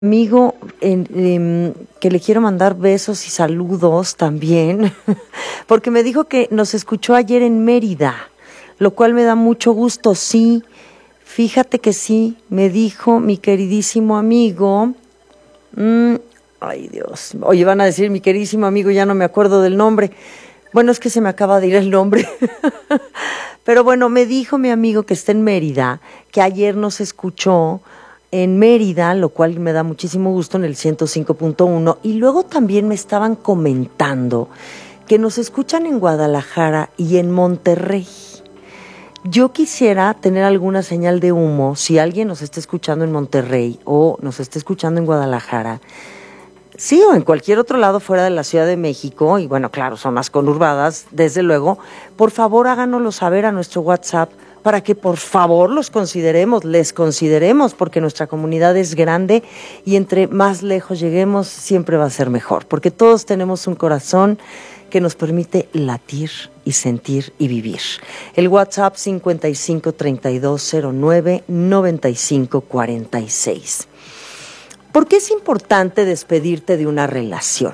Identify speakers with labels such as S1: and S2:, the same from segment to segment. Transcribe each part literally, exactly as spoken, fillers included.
S1: Amigo, en, em, que le quiero mandar besos y saludos también, porque me dijo que nos escuchó ayer en Mérida, lo cual me da mucho gusto. Sí, fíjate que sí, me dijo mi queridísimo amigo. mm, Ay, Dios, oye, van a decir mi queridísimo amigo, ya no me acuerdo del nombre. Bueno, es que se me acaba de ir el nombre. Pero bueno, me dijo mi amigo que está en Mérida, que ayer nos escuchó en Mérida, lo cual me da muchísimo gusto, en el ciento cinco punto uno. Y luego también me estaban comentando que nos escuchan en Guadalajara y en Monterrey. Yo quisiera tener alguna señal de humo, si alguien nos está escuchando en Monterrey o nos está escuchando en Guadalajara, sí, o en cualquier otro lado fuera de la Ciudad de México, y bueno, claro, zonas conurbadas, desde luego, por favor háganoslo saber a nuestro WhatsApp para que por favor los consideremos, les consideremos, porque nuestra comunidad es grande y entre más lejos lleguemos siempre va a ser mejor, porque todos tenemos un corazón que nos permite latir y sentir y vivir. El WhatsApp cincuenta y cinco treinta y dos cero nueve noventa y cinco cuarenta y seis. ¿Por qué es importante despedirte de una relación?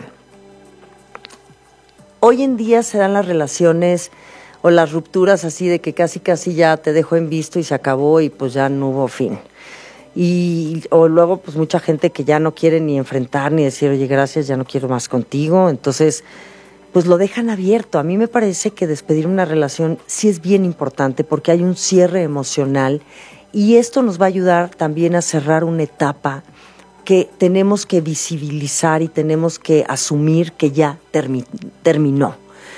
S1: Hoy en día se dan las relaciones o las rupturas así de que casi casi ya te dejo en visto y se acabó y pues ya no hubo fin. Y o luego pues mucha gente que ya no quiere ni enfrentar ni decir, oye, gracias, ya no quiero más contigo. Entonces, pues lo dejan abierto. A mí me parece que despedir una relación sí es bien importante porque hay un cierre emocional y esto nos va a ayudar también a cerrar una etapa que tenemos que visibilizar y tenemos que asumir que ya termi- terminó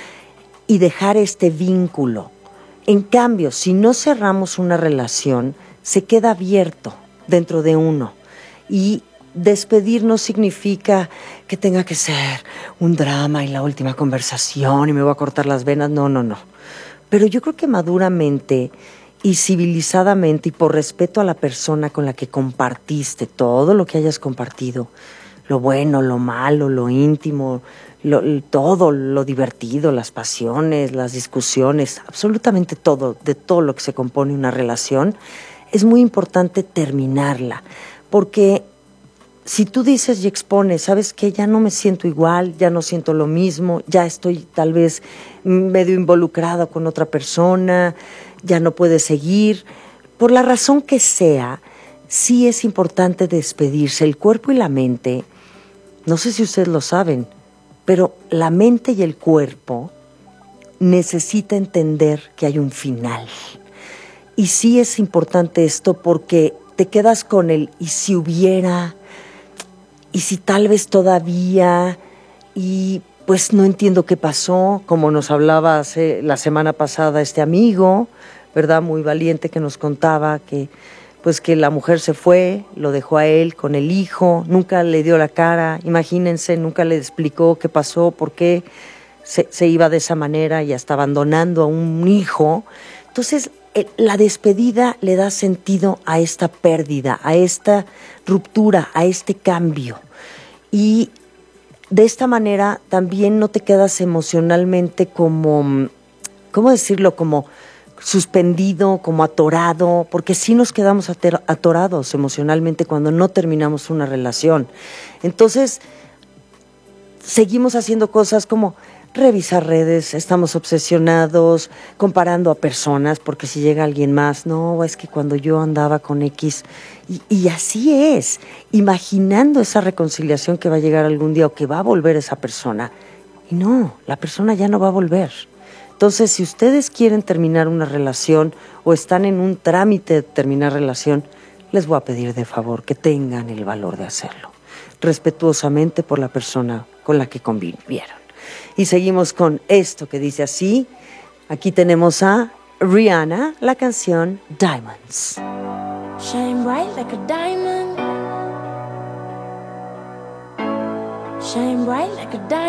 S1: y dejar este vínculo. En cambio, si no cerramos una relación, se queda abierto dentro de uno y despedir no significa que tenga que ser un drama y la última conversación y me voy a cortar las venas, no, no, no. Pero yo creo que maduramente y civilizadamente y por respeto a la persona con la que compartiste todo lo que hayas compartido, lo bueno, lo malo, lo íntimo, lo, todo, lo divertido, las pasiones, las discusiones, absolutamente todo, de todo lo que se compone una relación, es muy importante terminarla, porque si tú dices y expones, ¿sabes qué? Ya no me siento igual, ya no siento lo mismo, ya estoy tal vez medio involucrada con otra persona, ya no puedes seguir, por la razón que sea, sí es importante despedirse. El cuerpo y la mente, no sé si ustedes lo saben, pero la mente y el cuerpo necesitan entender que hay un final. Y sí es importante esto porque te quedas con el ¿y si hubiera? Y si tal vez todavía, y pues no entiendo qué pasó, como nos hablaba hace, la semana pasada este amigo, ¿verdad? Muy valiente, que nos contaba que pues que la mujer se fue, lo dejó a él con el hijo, nunca le dio la cara, imagínense, nunca le explicó qué pasó, por qué se, se iba de esa manera y hasta abandonando a un hijo. Entonces, eh, la despedida le da sentido a esta pérdida, a esta ruptura, a este cambio. Y de esta manera también no te quedas emocionalmente como, ¿cómo decirlo? Como suspendido, como atorado, porque sí nos quedamos ater- atorados emocionalmente cuando no terminamos una relación. Entonces, seguimos haciendo cosas como revisar redes, estamos obsesionados, comparando a personas, porque si llega alguien más, no, es que cuando yo andaba con X, y, y así es, imaginando esa reconciliación que va a llegar algún día o que va a volver esa persona, y no, la persona ya no va a volver. Entonces, si ustedes quieren terminar una relación o están en un trámite de terminar relación, les voy a pedir de favor que tengan el valor de hacerlo, respetuosamente por la persona con la que convivieron. Y seguimos con esto que dice así. Aquí tenemos a Rihanna, la canción Diamonds.
S2: Shine bright like a diamond. Shine bright like a diamond.